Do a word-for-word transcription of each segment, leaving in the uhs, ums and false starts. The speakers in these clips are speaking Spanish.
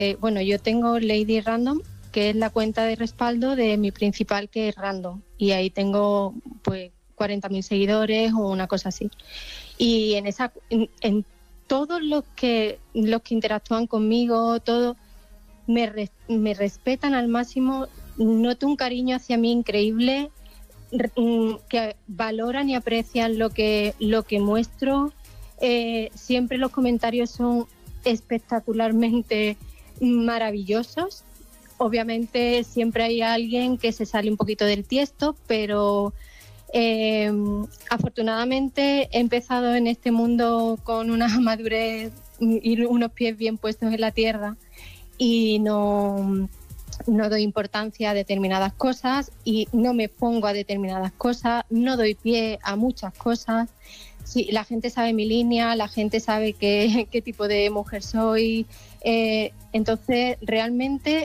porque, bueno, yo tengo Lady Random, que es la cuenta de respaldo de mi principal, que es Random, y ahí tengo pues cuarenta mil seguidores o una cosa así. Y en esa en, en todos los que los que interactúan conmigo, todos me, res, me respetan al máximo, noto un cariño hacia mí increíble, que valoran y aprecian lo que lo que muestro. Eh, siempre los comentarios son espectacularmente maravillosos. Obviamente siempre hay alguien que se sale un poquito del tiesto, pero eh, afortunadamente he empezado en este mundo con una madurez y unos pies bien puestos en la tierra, y no, no doy importancia a determinadas cosas y no me pongo a determinadas cosas, no doy pie a muchas cosas. Sí, la gente sabe mi línea, la gente sabe qué, qué tipo de mujer soy, eh, entonces realmente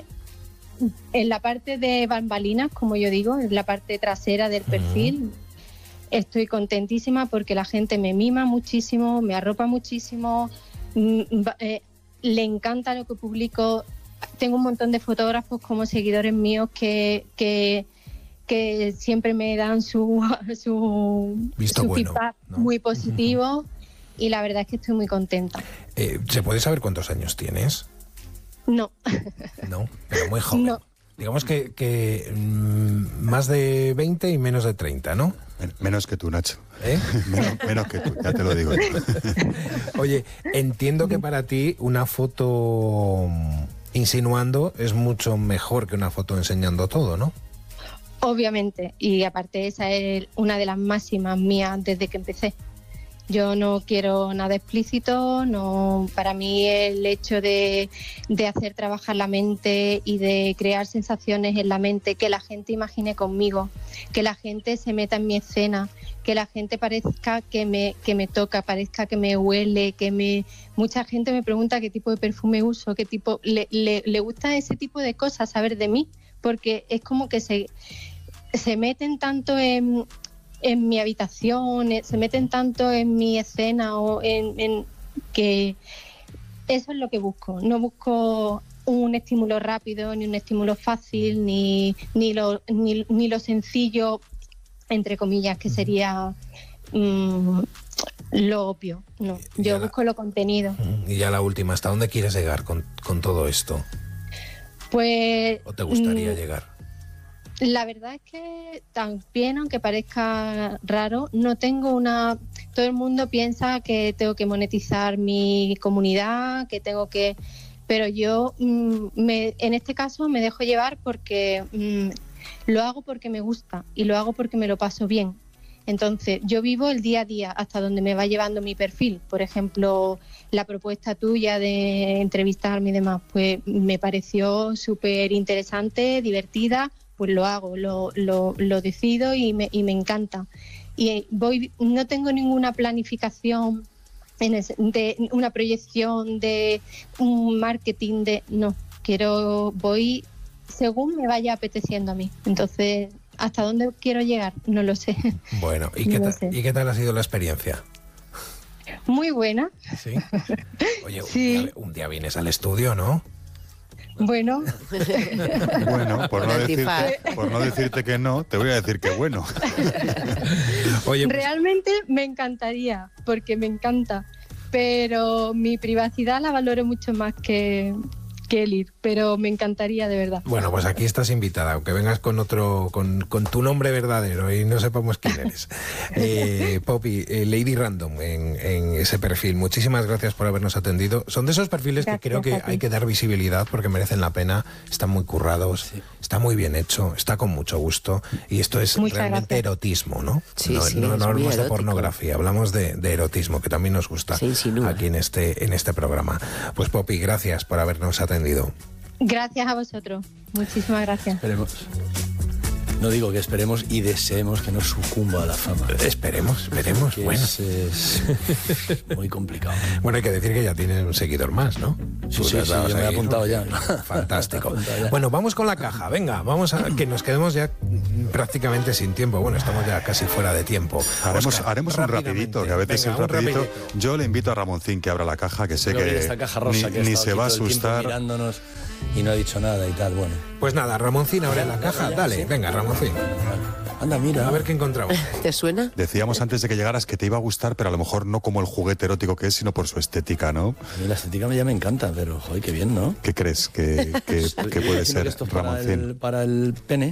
en la parte de bambalinas, como yo digo, en la parte trasera del perfil, uh-huh. estoy contentísima porque la gente me mima muchísimo, me arropa muchísimo, eh, le encanta lo que publico. Tengo un montón de fotógrafos como seguidores míos que, que, que siempre me dan su, su, Visto su bueno, feedback, ¿no? Muy positivo, uh-huh. y la verdad es que estoy muy contenta. Eh, ¿Se puede saber cuántos años tienes? No. No, pero muy joven. No. Digamos que, que mmm, más de veinte y menos de treinta, ¿no? Men- menos que tú, Nacho. ¿Eh? menos, menos que tú, ya te lo digo yo. Oye, entiendo que para ti una foto insinuando es mucho mejor que una foto enseñando todo, ¿no? Obviamente, y aparte esa es una de las máximas mías desde que empecé. Yo no quiero nada explícito, no. Para mí el hecho de, de hacer trabajar la mente y de crear sensaciones en la mente, que la gente imagine conmigo, que la gente se meta en mi escena, que la gente parezca que me, que me toca, parezca que me huele, que me... Mucha gente me pregunta qué tipo de perfume uso, qué tipo... Le, le, le gusta ese tipo de cosas, saber de mí, porque es como que se, se meten tanto en... en mi habitación, se meten tanto en mi escena o en, en que eso es lo que busco. No busco un estímulo rápido, ni un estímulo fácil, ni, ni, lo, ni, ni lo sencillo, entre comillas, que sería mmm, lo obvio. No, yo busco lo contenido. Y ya la última, ¿hasta dónde quieres llegar con, con todo esto? Pues... ¿O te gustaría mmm, llegar? La verdad es que también, aunque parezca raro, no tengo una... Todo el mundo piensa que tengo que monetizar mi comunidad, que tengo que... Pero yo, mmm, me, en este caso, me dejo llevar porque mmm, lo hago porque me gusta y lo hago porque me lo paso bien. Entonces, yo vivo el día a día hasta donde me va llevando mi perfil. Por ejemplo, la propuesta tuya de entrevistarme y demás, pues me pareció súper interesante, divertida. Pues lo hago, lo, lo, lo decido y me, y me encanta. Y voy, no tengo ninguna planificación, en ese, de una proyección de un marketing, de no, quiero, voy según me vaya apeteciendo a mí. Entonces, ¿hasta dónde quiero llegar? No lo sé. Bueno, ¿y, qué, no ta- ¿y qué tal ha sido la experiencia? Muy buena. Sí. Oye, un, sí. día, un día vienes al estudio, ¿no? Bueno, bueno, por no, decirte, por no decirte que no, te voy a decir que bueno. Oye, pues... realmente me encantaría, porque me encanta, pero mi privacidad la valoro mucho más que, que el ir, pero me encantaría de verdad. Bueno, pues aquí estás invitada, aunque vengas con otro, con, con tu nombre verdadero y no sepamos quién eres. eh, Poppy, eh, Lady Random en, en ese perfil, muchísimas gracias por habernos atendido. Son de esos perfiles gracias, que creo que hay que dar visibilidad porque merecen la pena, están muy currados, sí. Está muy bien hecho, está con mucho gusto y esto es Muchas realmente gracias. Erotismo, ¿no? Sí, no, sí, no, no hablamos erótico. de pornografía, hablamos de, de erotismo, que también nos gusta sí, aquí en este, en este programa. Pues Poppy, gracias por habernos atendido. Gracias a vosotros. Muchísimas gracias. Esperemos. No digo que esperemos y deseemos que no sucumba a la fama. Esperemos, esperemos. Que bueno. es, es muy complicado. Bueno, hay que decir que ya tiene un seguidor más, ¿no? Sí, sí, sí, yo me he apuntado ya. Fantástico. Bueno, vamos con la caja. Venga, vamos a que nos quedemos ya prácticamente sin tiempo. Bueno, estamos ya casi fuera de tiempo. Haremos, Oscar, haremos un rapidito, que a veces Venga, es rapidito. rapidito. Yo le invito a Ramoncín que abra la caja, que sé Pero que esta caja rosa ni, que ni se va a asustar. Mirándonos y no ha dicho nada y tal, bueno. Pues nada, Ramoncín, abre la caja. Dale, venga, Ramoncín. Anda, mira. A ver qué encontramos. ¿Te suena? Decíamos antes de que llegaras que te iba a gustar, pero a lo mejor no como el juguete erótico que es, sino por su estética, ¿no? A mí la estética ya me encanta, pero joder, qué bien, ¿no? ¿Qué crees que, que, que puede ser, que esto para Ramoncín? el, para el pene.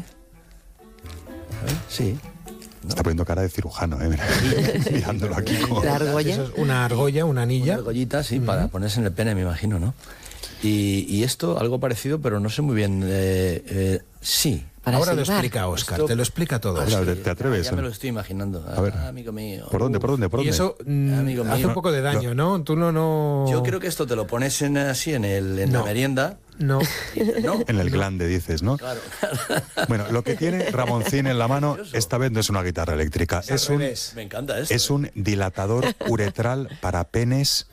A ver, sí. ¿No? Está poniendo cara de cirujano, ¿eh? Mira, mirándolo aquí como... La argolla. Eso es una argolla, una anilla. Una argollita, sí, uh-huh. para ponerse en el pene, me imagino, ¿no? Y, y esto, algo parecido, pero no sé muy bien. Eh, eh, sí. Para Ahora silbar. Lo explica Oscar, esto, te lo explica todo. Ah, sí, ¿te atreves? Ya me lo estoy imaginando. A ver. Ah, amigo mío. ¿Por dónde, por dónde, por dónde? Y eso mm, amigo hace mío. un poco de daño, ¿no? Tú no, no... Yo creo que esto te lo pones en, así en, el, en no. la merienda. No. no. En el glande, dices, ¿no? Claro. Bueno, lo que tiene Ramoncín en la mano, esta vez no es una guitarra eléctrica. Es, es un, me encanta esto, es eh. un dilatador uretral para penes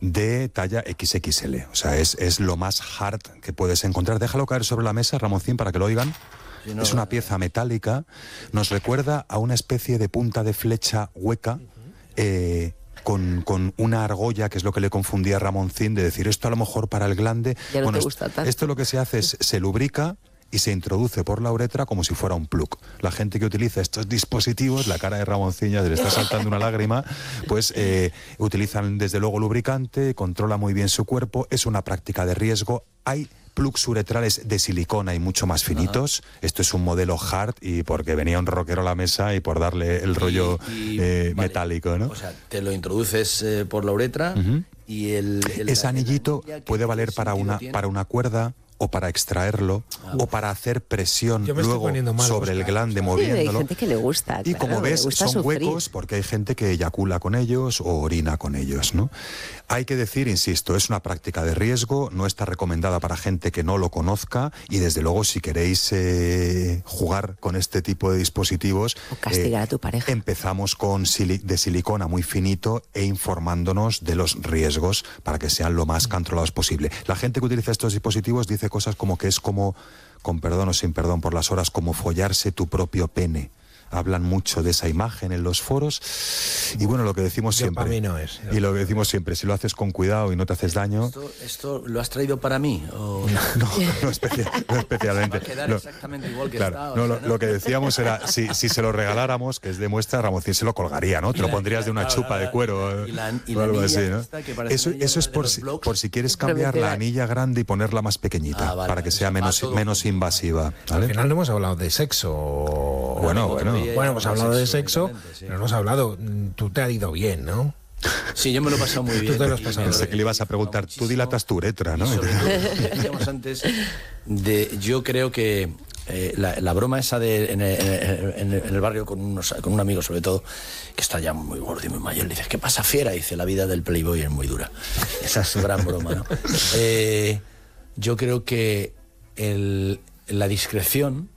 de talla equis equis ele. O sea, es, es lo más hard que puedes encontrar. Déjalo caer sobre la mesa, Ramoncín, para que lo oigan. Sí, no, es una pieza metálica. Nos recuerda a una especie de punta de flecha hueca, uh-huh. eh, Con, con una argolla, que es lo que le confundía a Ramoncín, de decir, esto a lo mejor para el glande... Ya no bueno, te gusta tanto. Esto lo que se hace es, se lubrica y se introduce por la uretra como si fuera un plug. La gente que utiliza estos dispositivos, la cara de Ramoncín ya se le está saltando una lágrima, pues eh, utilizan desde luego lubricante, controla muy bien su cuerpo, es una práctica de riesgo. Hay plugs uretrales de silicona y mucho más finitos. Ajá. Esto es un modelo hard y porque venía un rockero a la mesa y por darle el rollo y, y, eh, vale. metálico, ¿no? O sea, te lo introduces eh, por la uretra uh-huh. y el, el... Ese anillito puede valer para una, para una cuerda o para extraerlo, ah, o para hacer presión luego sobre el glande, moviéndolo. Sí, hay gente que le gusta. Y como claro, ves, son sufrir. huecos porque hay gente que eyacula con ellos o orina con ellos, ¿no? Hay que decir, insisto, es una práctica de riesgo, no está recomendada para gente que no lo conozca y desde luego si queréis eh, jugar con este tipo de dispositivos... O castigar eh, a tu pareja. Empezamos con sili- de silicona muy finito e informándonos de los riesgos para que sean lo más controlados posible. La gente que utiliza estos dispositivos dice cosas como que es como, con perdón o sin perdón por las horas, como follarse tu propio pene. Hablan mucho de esa imagen en los foros y bueno, lo que decimos Yo siempre para mí no es. y lo que decimos siempre, si lo haces con cuidado y no te haces daño... ¿Esto, esto lo has traído para mí? ¿O? No, no, no, especial, no especialmente. Va a quedar no, exactamente igual que claro, está. No, o lo, sea, ¿no? lo que decíamos era, si, si se lo regaláramos, que es de muestra, Ramoncín se lo colgaría, ¿no? Te lo pondrías de una chupa de cuero y la, y o algo así, ¿no? Eso, eso es por si, por si quieres cambiar la anilla grande y ponerla más pequeñita, ah, vale, para que sea menos, menos invasiva, ¿vale? Al final no hemos hablado de sexo. Bueno, bueno. Bueno, hemos hablado de sexo, sí. Pero no has hablado. Tú te ha ido bien, ¿no? Sí, yo me lo he pasado muy bien. Tú te lo has pasado. Pensé que le ibas a preguntar, muchísimo. Tú dilatas tu uretra, ¿no? Sobre todo, decíamos antes, de, yo creo que eh, la, la broma esa de en el, en el, en el barrio con, unos, con un amigo sobre todo, que está ya muy gordo y muy mayor, le dices, ¿qué pasa, fiera? Y dice, la vida del playboy es muy dura. Esa es su gran broma, ¿no? Eh, yo creo que el, la discreción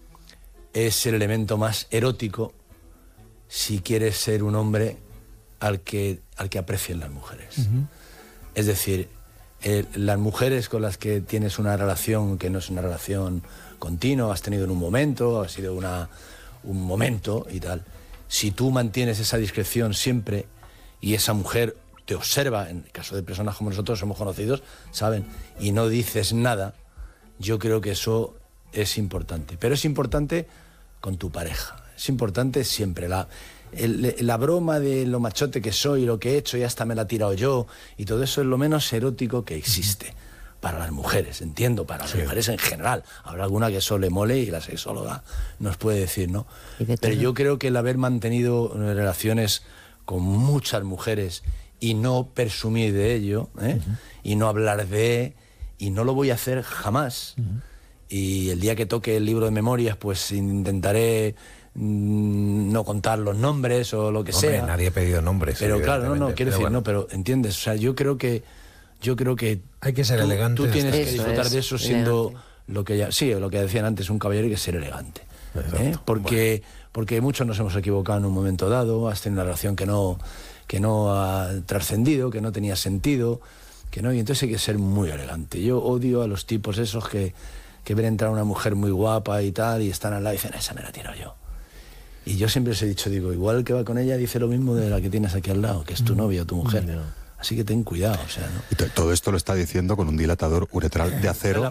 es el elemento más erótico si quieres ser un hombre al que, al que aprecien las mujeres. Uh-huh. Es decir, eh, las mujeres con las que tienes una relación que no es una relación continua, has tenido en un momento, ha sido una, un momento y tal, si tú mantienes esa discreción siempre y esa mujer te observa, en el caso de personas como nosotros somos conocidos, saben, y no dices nada, yo creo que eso es importante. Pero es importante con tu pareja. Es importante siempre. La, el, la broma de lo machote que soy, lo que he hecho y hasta me la he tirado yo, y todo eso es lo menos erótico que existe. Para las mujeres, entiendo, para sí. las mujeres en general. Habrá alguna que eso le mole y la sexóloga nos puede decir, ¿no? Pero yo creo que el haber mantenido relaciones con muchas mujeres y no presumir de ello, ¿eh? Uh-huh. Y no hablar de... y no lo voy a hacer jamás. Uh-huh. Y el día que toque el libro de memorias, pues intentaré mmm, no contar los nombres o lo que Hombre, sea. Nadie ha pedido nombres. Pero claro, no, no, quiero decir, bueno. no, pero entiendes, o sea, yo creo que yo creo que hay que ser tú, elegante. Tú tienes que eso disfrutar es, de eso siendo elegante. Lo que ya, sí, lo que decían antes, un caballero hay que ser elegante. ¿eh? Porque, porque muchos nos hemos equivocado en un momento dado, has tenido una relación que no, que no ha trascendido, que no tenía sentido, que no, y entonces hay que ser muy elegante. Yo odio a los tipos esos que, que ven entrar a una mujer muy guapa y tal, y están al lado y dicen, esa me la tiro yo. Y yo siempre les he dicho, digo, igual el que va con ella dice lo mismo de la que tienes aquí al lado, que es tu novia o tu mujer. Así que ten cuidado, o sea, ¿no? Y todo esto lo está diciendo con un dilatador uretral de acero